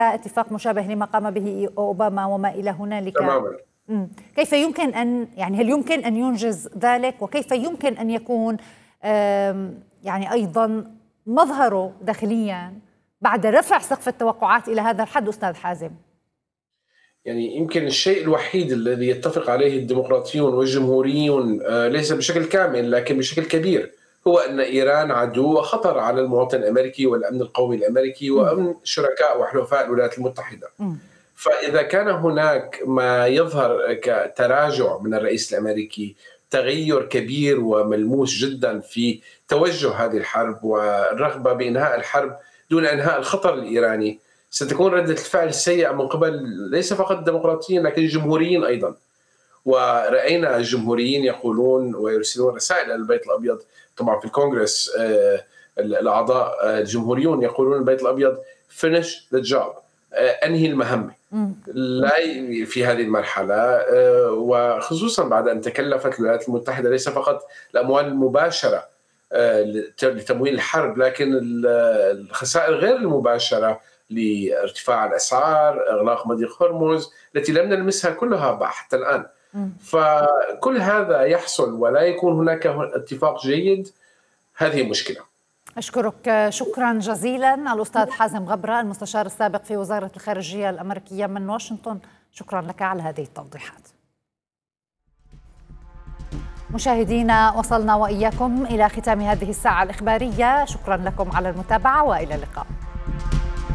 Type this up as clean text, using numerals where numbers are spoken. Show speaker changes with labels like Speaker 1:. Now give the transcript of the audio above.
Speaker 1: اتفاق مشابه لما قام به أوباما وما إلى هنالك.
Speaker 2: تماما.
Speaker 1: كيف يمكن أن هل يمكن أن ينجز ذلك، وكيف يمكن أن يكون أيضا مظهره داخليا بعد رفع سقف التوقعات إلى هذا الحد أستاذ حازم؟
Speaker 2: يمكن الشيء الوحيد الذي يتفق عليه الديمقراطيون والجمهوريون ليس بشكل كامل لكن بشكل كبير، هو أن إيران عدو وخطر على المواطن الأمريكي والأمن القومي الأمريكي وأمن شركاء وحلفاء الولايات المتحدة. فإذا كان هناك ما يظهر كتراجع من الرئيس الأمريكي، تغير كبير وملموس جدا في توجه هذه الحرب والرغبة بإنهاء الحرب دون إنهاء الخطر الإيراني، ستكون ردة الفعل السيئة من قبل ليس فقط الديمقراطيين لكن الجمهوريين أيضا. ورأينا الجمهوريين يقولون ويرسلون رسائل إلى البيت الأبيض، طبعا في الكونغرس الأعضاء الجمهوريون يقولون البيت الأبيض finish the job، أنهي المهمة لا في هذه المرحلة، وخصوصا بعد أن تكلفت الولايات المتحدة ليس فقط الأموال المباشرة لتمويل الحرب لكن الخسائر غير المباشرة لارتفاع الأسعار، إغلاق مضيق هرمز التي لم نلمسها كلها حتى الآن. فكل هذا يحصل ولا يكون هناك اتفاق جيد، هذه مشكلة.
Speaker 1: أشكرك شكرا جزيلا الأستاذ حازم غبرة، المستشار السابق في وزارة الخارجية الأمريكية من واشنطن، شكرا لك على هذه التوضيحات. مشاهدينا، وصلنا وإياكم إلى ختام هذه الساعة الإخبارية، شكرا لكم على المتابعة وإلى اللقاء.